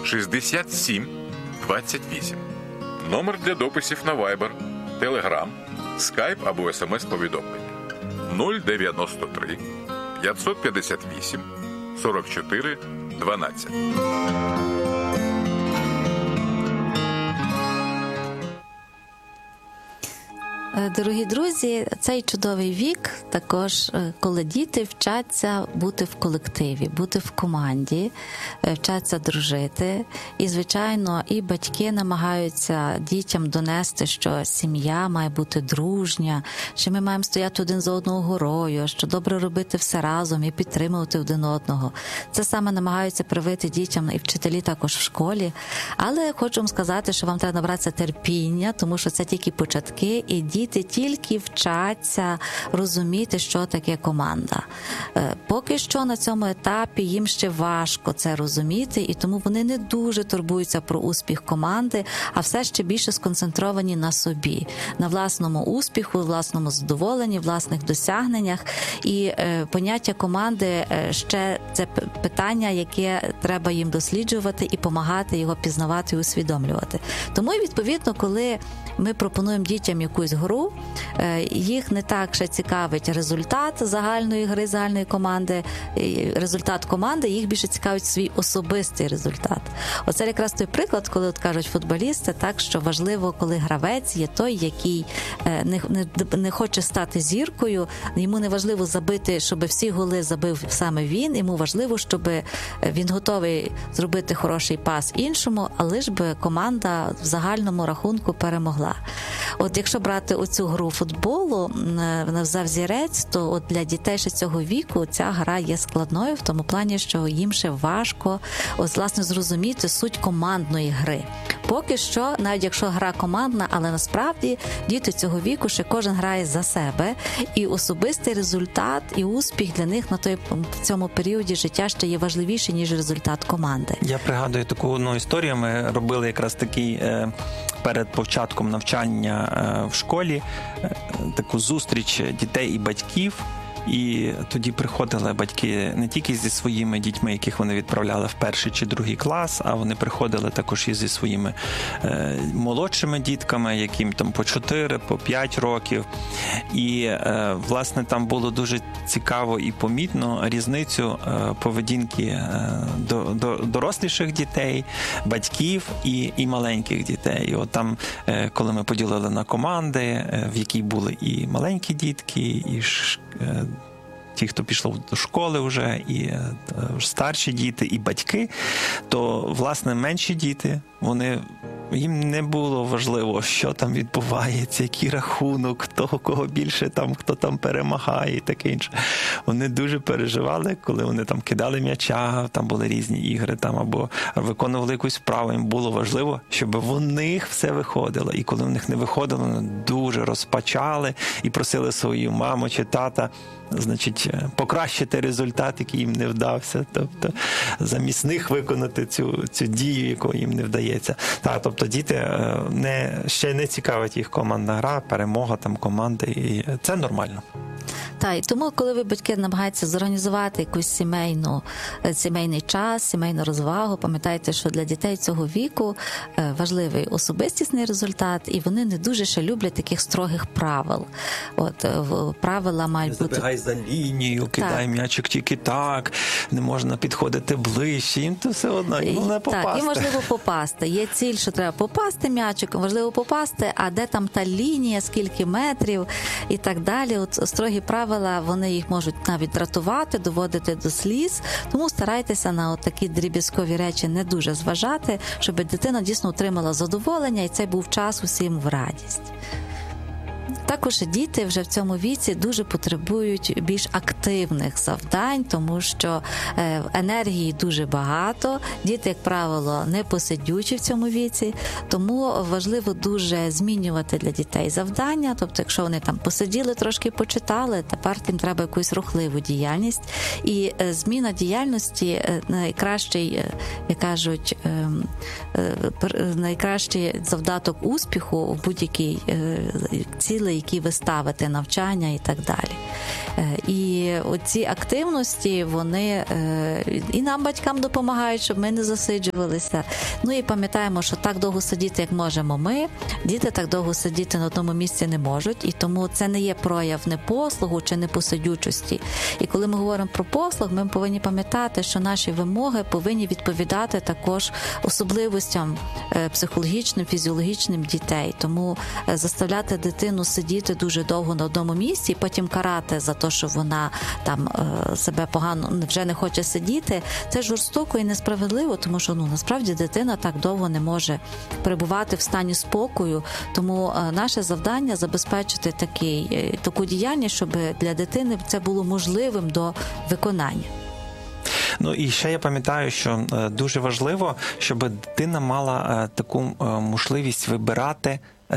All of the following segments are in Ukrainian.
67 28. Номер для дописів на Viber, Telegram, Skype або SMS-повідомлення 093 558 44 12. Дорогі друзі, цей чудовий вік також, коли діти вчаться бути в колективі, бути в команді, вчаться дружити. І, звичайно, і батьки намагаються дітям донести, що сім'я має бути дружня, що ми маємо стояти один за одного горою, що добре робити все разом і підтримувати один одного. Це саме намагаються привити дітям і вчителі також в школі. Але хочу вам сказати, що вам треба набратися терпіння, тому що це тільки початки, і діти тільки вчаться розуміти, що таке команда. Поки що на цьому етапі їм ще важко це розуміти, і тому вони не дуже турбуються про успіх команди, а все ще більше сконцентровані на собі, на власному успіху, власному задоволенні, власних досягненнях. І поняття команди ще це питання, яке треба їм досліджувати і допомагати його пізнавати і усвідомлювати. Тому, відповідно, коли ми пропонуємо дітям якусь гру, їх не так ще цікавить результат загальної гри, загальної команди, результат команди, їх більше цікавить свій особистий результат. Оце якраз той приклад, коли от кажуть футболісти, так, що важливо, коли гравець є той, який не хоче стати зіркою, йому не важливо забити, щоб всі голи забив саме він, йому важливо, щоб він готовий зробити хороший пас іншому, але ж би команда в загальному рахунку перемогла. От якщо брати оцю гру футболу за взірець, то от для дітей ще цього віку ця гра є складною в тому плані, що їм ще важко ось, власне, зрозуміти суть командної гри. Поки що, навіть якщо гра командна, але насправді діти цього віку ще кожен грає за себе, і особистий результат і успіх для них в цьому періоді життя ще є важливіший, ніж результат команди. Я пригадую таку одну історію. Ми робили якраз такий перед початком навчання в школі таку зустріч дітей і батьків. І тоді приходили батьки не тільки зі своїми дітьми, яких вони відправляли в перший чи другий клас, а вони приходили також і зі своїми молодшими дітками, яким там по 4, по 5 років. І, власне, там було дуже цікаво і помітно різницю поведінки доросліших дітей, батьків і маленьких дітей. І от там, коли ми поділили на команди, в якій були і маленькі дітки, і ті, хто пішов до школи вже, і старші діти, і батьки, то, власне, менші діти, їм не було важливо, що там відбувається, який рахунок, кого більше там, хто там перемагає і таке інше. Вони дуже переживали, коли вони там кидали м'яча, там були різні ігри, там, або виконували якусь справу. Їм було важливо, щоб в них все виходило. І коли в них не виходило, вони дуже розпачали і просили свою маму чи тата, значить, покращити результат, який їм не вдався. Тобто, замість них виконати цю дію, яку їм не вдається. Тобто, діти ще не цікавить їх командна гра, перемога там команди, і це нормально. Так, і тому, коли ви, батьки, намагаєтеся зорганізувати якусь сімейний час, сімейну розвагу, пам'ятайте, що для дітей цього віку важливий особистісний результат, і вони не дуже ще люблять таких строгих правил. От, правила мають бути... Забігай за лінію, кидай м'ячик тільки так, не можна підходити ближче, їм то все одно, їм не попасти. Так, їм важливо попасти. Є ціль, що треба попасти м'ячиком, важливо попасти, а де там та лінія, скільки метрів і так далі. От строгі правила, вони їх можуть навіть дратувати, доводити до сліз, тому старайтеся на такі дріб'язкові речі не дуже зважати, щоб дитина дійсно отримала задоволення і це був час усім в радість. Також діти вже в цьому віці дуже потребують більш активних завдань, тому що енергії дуже багато, діти, як правило, не посидючі в цьому віці, тому важливо дуже змінювати для дітей завдання, тобто якщо вони там посиділи, трошки почитали, тепер їм треба якусь рухливу діяльність. І зміна діяльності найкращий, як кажуть, найкращий завдаток успіху в будь-якій цілі, які ви ставите, навчання і так далі. І оці активності, вони і нам, батькам, допомагають, щоб ми не засиджувалися. Ну і пам'ятаємо, що так довго сидіти, як можемо ми, діти так довго сидіти на одному місці не можуть, і тому це не є прояв непослугу чи непосидючості. І коли ми говоримо про послуг, ми повинні пам'ятати, що наші вимоги повинні відповідати також особливостям психологічним, фізіологічним дітей. Тому заставляти дитину сидіти дуже довго на одному місці і потім карати за те, що вона там себе погано вже не хоче сидіти, це жорстоко і несправедливо, тому що насправді дитина так довго не може перебувати в стані спокою. Тому наше завдання забезпечити таку діяльність, щоб для дитини це було можливим до виконання. Ну і ще я пам'ятаю, що дуже важливо, щоб дитина мала таку можливість вибирати,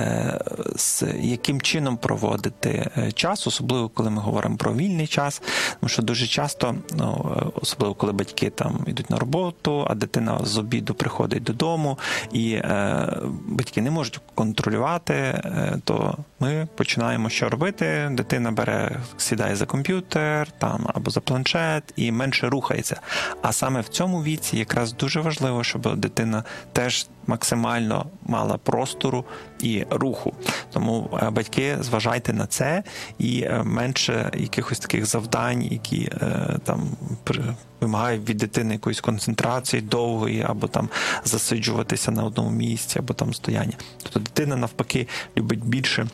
з яким чином проводити час, особливо коли ми говоримо про вільний час, тому що дуже часто, особливо коли батьки там йдуть на роботу, а дитина з обіду приходить додому, і батьки не можуть контролювати, то ми починаємо що робити? Дитина сідає за комп'ютер там або за планшет і менше рухається. А саме в цьому віці якраз дуже важливо, щоб дитина теж максимально мала простору і руху. Тому батьки, зважайте на це, і менше якихось таких завдань, які там вимагають від дитини якоїсь концентрації довгої, або там засиджуватися на одному місці, або там стояння. Тобто дитина навпаки любить більше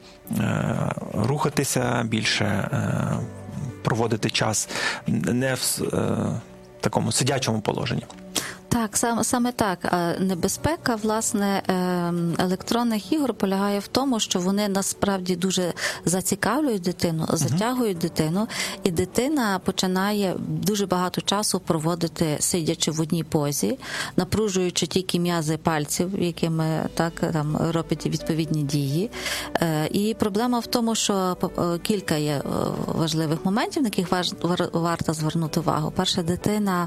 рухатися, більше проводити час не в такому сидячому положенні. Так, саме так. Небезпека, власне, електронних ігор полягає в тому, що вони насправді дуже зацікавлюють дитину, затягують дитину, і дитина починає дуже багато часу проводити, сидячи в одній позі, напружуючи тільки м'язи пальців, якими там робить відповідні дії. І проблема в тому, що кілька є важливих моментів, на яких варто звернути увагу. Перша, дитина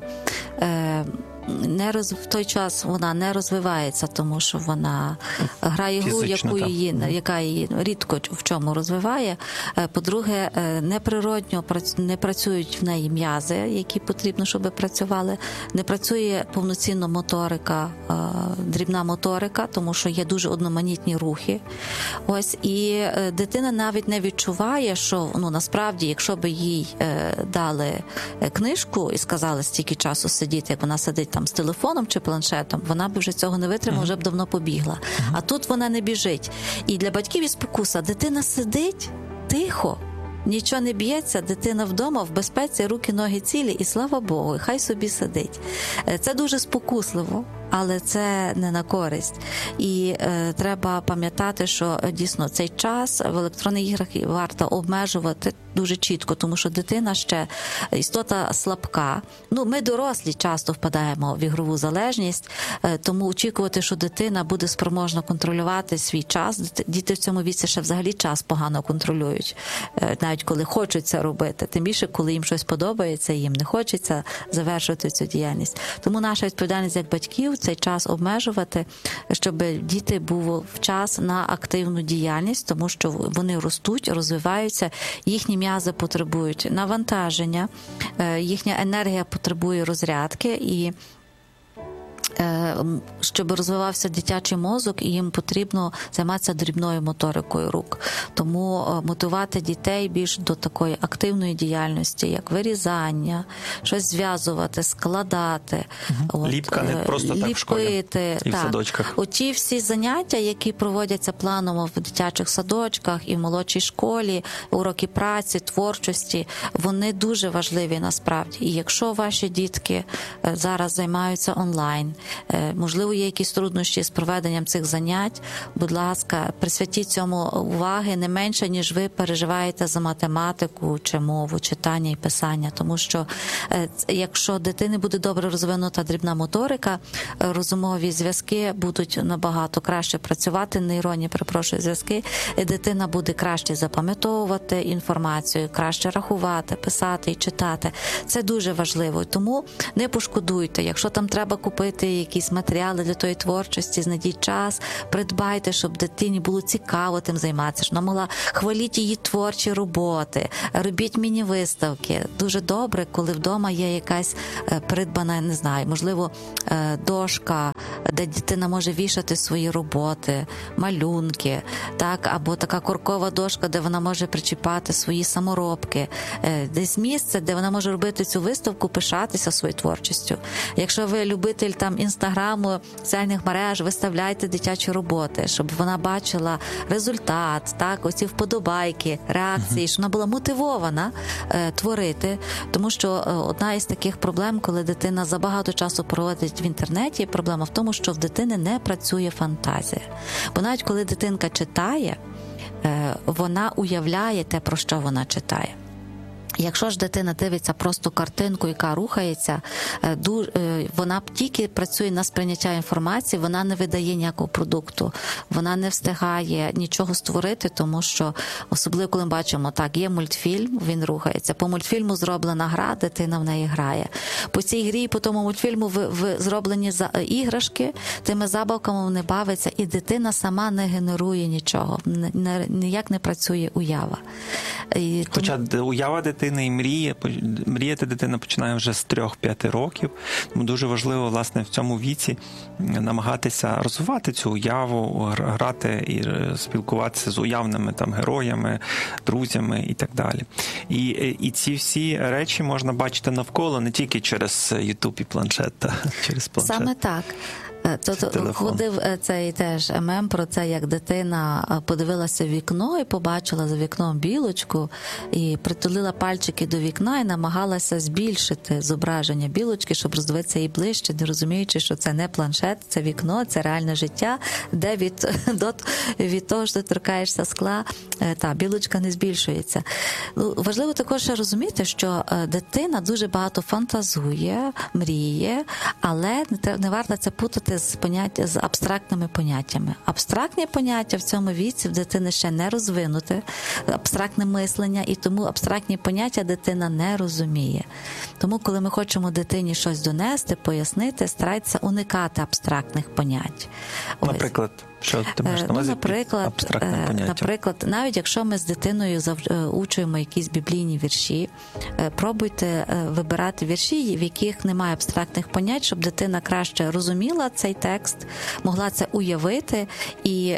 в той час вона не розвивається, тому що вона грає гру, яка її рідко в чому розвиває. По-друге, неприродньо не працюють в неї м'язи, які потрібно, щоб працювали. Не працює повноцінно моторика, дрібна моторика, тому що є дуже одноманітні рухи. Ось, і дитина навіть не відчуває, що насправді, якщо б їй дали книжку і сказали стільки часу сидіти, як вона сидить там з телефоном чи планшетом, вона б вже цього не витримала, вже б давно побігла. А тут вона не біжить. І для батьків і спокуса. Дитина сидить тихо, нічого не б'ється, дитина вдома, в безпеці, руки, ноги цілі, і слава Богу, хай собі сидить. Це дуже спокусливо, але це не на користь. І треба пам'ятати, що дійсно цей час в електронних іграх варто обмежувати дуже чітко, тому що дитина ще істота слабка. Ми дорослі часто впадаємо в ігрову залежність, тому очікувати, що дитина буде спроможна контролювати свій час. Діти в цьому віці ще взагалі час погано контролюють, навіть коли хочуть це робити. Тим більше, коли їм щось подобається, їм не хочеться завершувати цю діяльність. Тому наша відповідальність як батьків цей час обмежувати, щоб діти були в час на активну діяльність, тому що вони ростуть, розвиваються, їхні м'язи потребують навантаження, їхня енергія потребує розрядки, і щоб розвивався дитячий мозок, і їм потрібно займатися дрібною моторикою рук. Тому мотивувати дітей більш до такої активної діяльності, як вирізання, щось зв'язувати, складати. Ліпка не просто так в школі і в садочках. Оті всі заняття, які проводяться планово в дитячих садочках і в молодшій школі, уроки праці, творчості, вони дуже важливі насправді. І якщо ваші дітки зараз займаються онлайн, можливо, є якісь труднощі з проведенням цих занять, будь ласка, присвятіть цьому уваги не менше, ніж ви переживаєте за математику чи мову, читання і писання. Тому що якщо дитини буде добре розвинута дрібна моторика, розумові зв'язки будуть набагато краще працювати, нейронні, зв'язки, і дитина буде краще запам'ятовувати інформацію, краще рахувати, писати і читати. Це дуже важливо. Тому не пошкодуйте, якщо там треба купити якісь матеріали для тої творчості, знайдіть час, придбайте, щоб дитині було цікаво тим займатися, щоб вона могла хваліть її творчі роботи, робіть міні-виставки. Дуже добре, коли вдома є якась придбана, не знаю, можливо, дошка, де дитина може вішати свої роботи, малюнки, так, або така коркова дошка, де вона може причіпати свої саморобки, десь місце, де вона може робити цю виставку, пишатися своєю творчістю. Якщо ви любитель там інстаграму, соціальних мереж, виставляйте дитячі роботи, щоб вона бачила результат, так, оці вподобайки, реакції, щоб вона була мотивована творити, тому що одна із таких проблем, коли дитина забагато часу проводить в інтернеті, проблема в тому, що в дитини не працює фантазія. Бо навіть коли дитинка читає, вона уявляє те, про що вона читає. Якщо ж дитина дивиться просто картинку, яка рухається, вона тільки працює на сприйняття інформації, вона не видає ніякого продукту, вона не встигає нічого створити, тому що, особливо коли ми бачимо, так, є мультфільм, він рухається, по мультфільму зроблена гра, дитина в неї грає. По цій грі, по тому мультфільму зроблені іграшки, тими забавками вони бавиться, і дитина сама не генерує нічого, ніяк не працює уява. Хоча уява дитини і мріяти дитина починає вже з 3-5 років. Тому дуже важливо, власне, в цьому віці намагатися розвивати цю уяву, грати і спілкуватися з уявними там героями, друзями і так далі. І ці всі речі можна бачити навколо, не тільки через YouTube і планшет, та через планшет. Саме так. Ходив цей теж мем про це, як дитина подивилася в вікно і побачила за вікном білочку, і притулила пальчики до вікна і намагалася збільшити зображення білочки, щоб роздивитися її ближче, не розуміючи, що це не планшет, це вікно, це реальне життя, де від того, що ти торкаєшся скла, та білочка не збільшується. Важливо також розуміти, що дитина дуже багато фантазує, мріє, але не варто це путати з абстрактними поняттями. Абстрактні поняття в цьому віці в дитини ще не розвинуте, абстрактне мислення, і тому абстрактні поняття дитина не розуміє. Тому, коли ми хочемо дитині щось донести, пояснити, старайтеся уникати абстрактних понять. Наприклад, що ти маєш на увазі абстрактне поняття? Наприклад, навіть якщо ми з дитиною учуємо якісь біблійні вірші, пробуйте вибирати вірші, в яких немає абстрактних понять, щоб дитина краще розуміла цей текст, могла це уявити і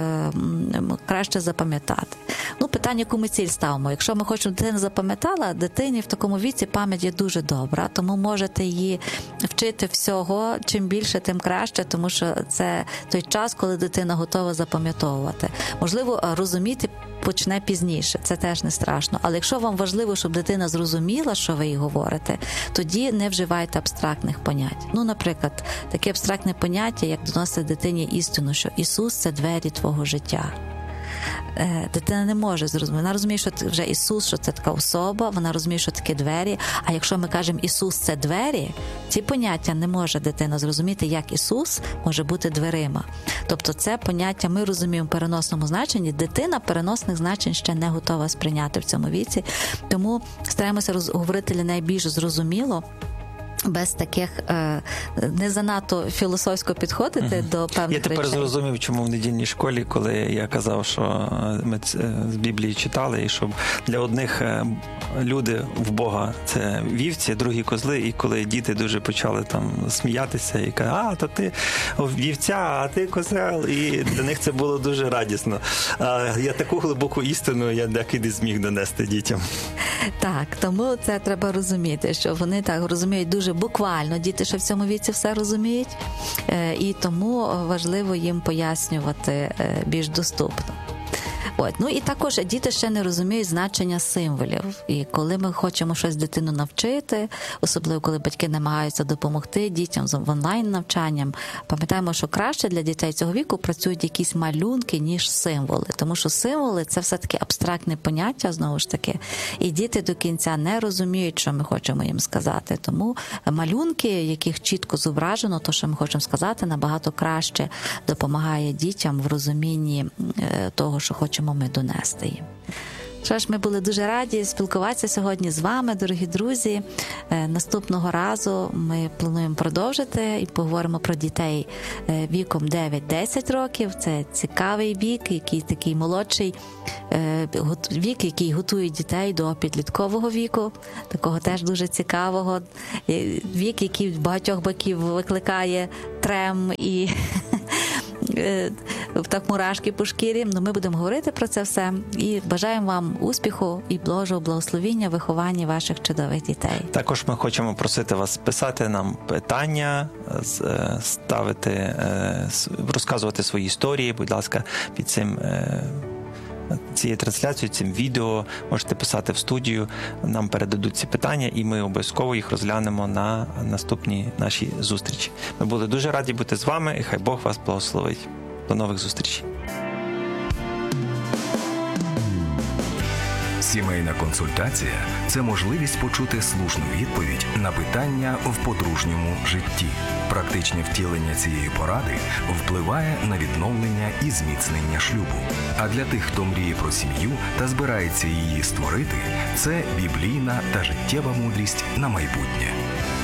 краще запам'ятати. Питання, яку ми ціль ставимо. Якщо ми хочемо, дитина запам'ятала, дитині в такому віці пам'ять є дуже добра, тому можете її вчити всього, чим більше, тим краще, тому що це той час, коли дитина готова запам'ятовувати. Можливо, розуміти почне пізніше, це теж не страшно. Але якщо вам важливо, щоб дитина зрозуміла, що ви їй говорите, тоді не вживайте абстрактних понять. Наприклад, таке абстрактне поняття, як доносити дитині істину, що Ісус – це двері твого життя. Дитина не може зрозуміти. Вона розуміє, що це вже Ісус, що це така особа, вона розуміє, що таке двері. А якщо ми кажемо «Ісус – це двері», ці поняття не може дитина зрозуміти, як Ісус може бути дверима. Тобто це поняття ми розуміємо в переносному значенні, дитина переносних значень ще не готова сприйняти в цьому віці. Тому стараємося говорити для неї більш зрозуміло, без таких не занадто філософсько підходити до певних речей. Я тепер зрозумів, чому в недільній школі, коли я казав, що ми з Біблії читали, і щоб для одних люди в Бога це вівці, другі козли, і коли діти дуже почали там сміятися і казати, то ти вівця, а ти козел, і для них це було дуже радісно. Я таку глибоку істину я деякі не зміг донести дітям. Так, тому це треба розуміти, що вони так розуміють дуже буквально, діти ще в цьому віці все розуміють, і тому важливо їм пояснювати більш доступно. І також діти ще не розуміють значення символів. І коли ми хочемо щось дитину навчити, особливо коли батьки намагаються допомогти дітям з онлайн-навчанням, пам'ятаємо, що краще для дітей цього віку працюють якісь малюнки, ніж символи. Тому що символи – це все-таки абстрактне поняття, знову ж таки, і діти до кінця не розуміють, що ми хочемо їм сказати. Тому малюнки, яких чітко зображено, то, що ми хочемо сказати, набагато краще допомагає дітям в розумінні того, що хочемо ми донести їм. Що ж, ми були дуже раді спілкуватися сьогодні з вами, дорогі друзі. Наступного разу ми плануємо продовжити і поговоримо про дітей віком 9-10 років. Це цікавий вік, який такий молодший вік, який готує дітей до підліткового віку, такого теж дуже цікавого. Вік, який в багатьох боків викликає трем і так мурашки по шкірі. Ну, ми будемо говорити про це все і бажаємо вам успіху і Божого благословіння в вихованні ваших чудових дітей. Також ми хочемо просити вас писати нам питання, ставити, розказувати свої історії. Будь ласка, під цією трансляцією, цим відео можете писати в студію, нам передадуть ці питання, і ми обов'язково їх розглянемо на наступній нашій зустрічі. Ми були дуже раді бути з вами, і хай Бог вас благословить. До нових зустрічей. Сімейна консультація – це можливість почути слушну відповідь на питання в подружньому житті. Практичне втілення цієї поради впливає на відновлення і зміцнення шлюбу. А для тих, хто мріє про сім'ю та збирається її створити, це біблійна та життєва мудрість на майбутнє.